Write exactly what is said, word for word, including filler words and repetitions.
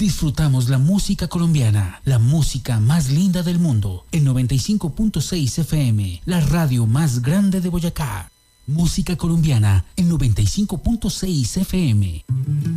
disfrutamos la música colombiana, la música más linda del mundo. El noventa y cinco punto seis F M, la radio más grande de Boyacá. Música colombiana, el noventa y cinco punto seis F M.